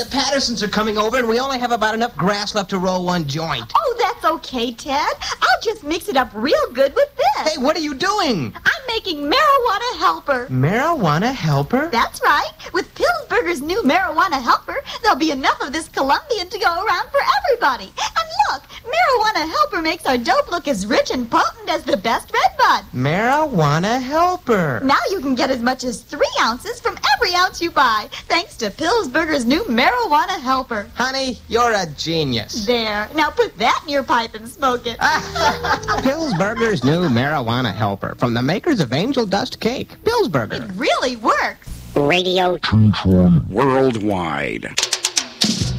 the Pattersons are coming over, and we only have about enough grass left to roll one joint. Oh, that's okay, Ted. I'll just mix it up real good with this. Hey, what are you doing? I'm making marijuana helper. Marijuana helper? That's right. With Pillsbury's new marijuana helper, there'll be enough of this Colombian to go around for everybody. And look, marijuana helper makes our dope look as rich and potent as the best red bud. Marijuana helper. Now you can get as much as 3 ounces from every ounce you buy, thanks to Pillsbury's new marijuana helper. Honey, you're a genius. There. Now put that in your pipe and smoke it. Pillsbury's new marijuana helper from the makers of Angel Dust Cake. Pillsbury. It really works. Radio Worldwide.